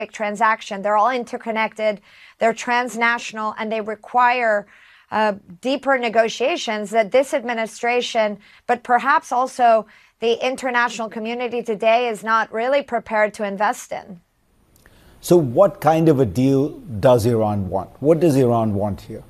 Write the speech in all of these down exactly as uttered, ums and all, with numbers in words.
transaction. They're all interconnected, they're transnational, and they require uh, deeper negotiations that this administration, but perhaps also the international community today, is not really prepared to invest in. So what kind of a deal does Iran want? What does Iran want here?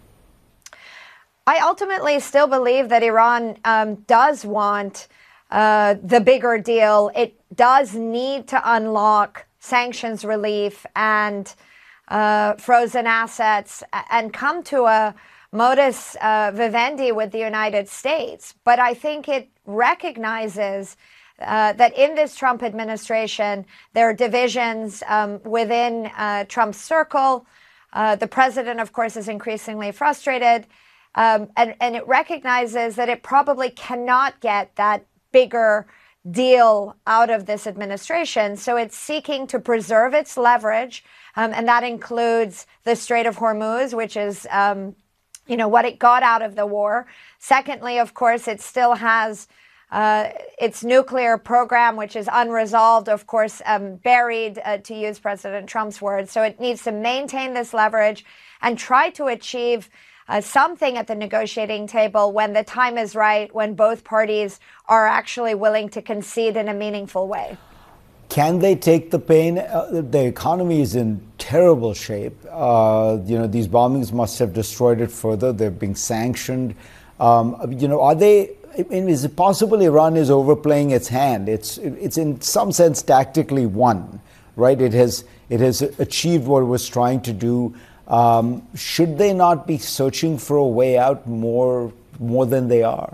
I ultimately still believe that Iran um, does want uh, the bigger deal. It does need to unlock sanctions relief and uh, frozen assets and come to a modus uh, vivendi with the United States. But I think it recognizes uh, that in this Trump administration, there are divisions um, within uh, Trump's circle. Uh, the president, of course, is increasingly frustrated. Um, and, and it recognizes that it probably cannot get that bigger deal out of this administration. So it's seeking to preserve its leverage. Um, and that includes the Strait of Hormuz, which is, um, you know, what it got out of the war. Secondly, of course, it still has uh, its nuclear program, which is unresolved, of course, um, buried, uh, to use President Trump's words. So it needs to maintain this leverage and try to achieve Uh, something at the negotiating table when the time is right, when both parties are actually willing to concede in a meaningful way. Can they take the pain? Uh, the economy is in terrible shape. Uh, you know, these bombings must have destroyed it further. They're being sanctioned. Um, you know, are they? I mean, is it possible Iran is overplaying its hand? It's it's in some sense tactically won, right? It has it has achieved what it was trying to do. Um, should they not be searching for a way out more, more than they are?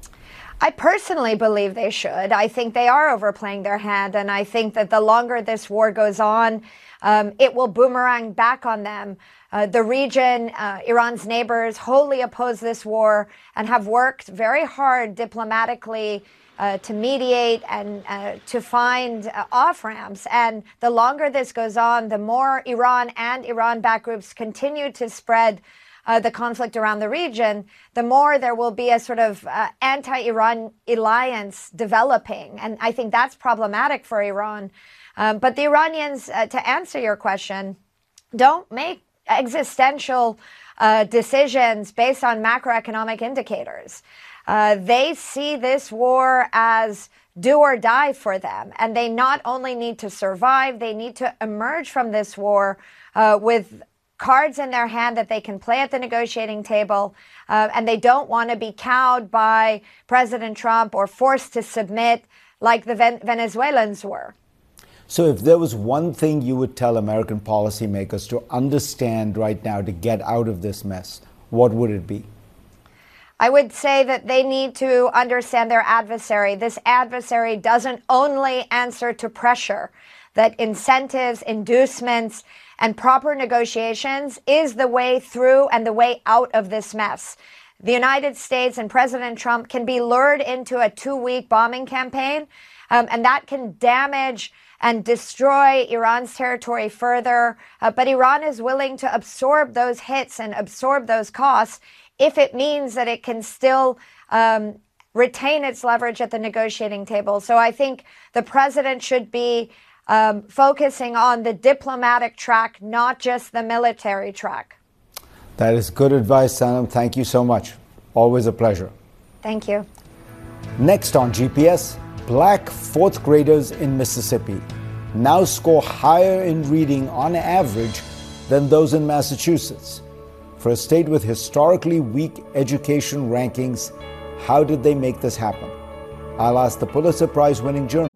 I personally believe they should. I think they are overplaying their hand. And I think that the longer this war goes on, um, it will boomerang back on them. Uh, the region, uh, Iran's neighbors, wholly oppose this war and have worked very hard diplomatically Uh, to mediate and uh, to find uh, off-ramps. And the longer this goes on, the more Iran and Iran-backed groups continue to spread uh, the conflict around the region, the more there will be a sort of uh, anti-Iran alliance developing. And I think that's problematic for Iran. Um, but the Iranians, uh, to answer your question, don't make existential uh, decisions based on macroeconomic indicators. Uh, they see this war as do or die for them. And they not only need to survive, they need to emerge from this war uh, with cards in their hand that they can play at the negotiating table. Uh, and they don't want to be cowed by President Trump or forced to submit like the Ven- Venezuelans were. So if there was one thing you would tell American policymakers to understand right now to get out of this mess, what would it be? I would say that they need to understand their adversary. This adversary doesn't only answer to pressure, that incentives, inducements, and proper negotiations is the way through and the way out of this mess. The United States and President Trump can be lured into a two-week bombing campaign, um, and that can damage and destroy Iran's territory further. Uh, but Iran is willing to absorb those hits and absorb those costs if it means that it can still um, retain its leverage at the negotiating table. So I think the president should be um, focusing on the diplomatic track, not just the military track. That is good advice, Sanam. Thank you so much. Always a pleasure. Thank you. Next on G P S, black fourth graders in Mississippi now score higher in reading on average than those in Massachusetts. For a state with historically weak education rankings, how did they make this happen? I'll ask the Pulitzer Prize-winning journalist.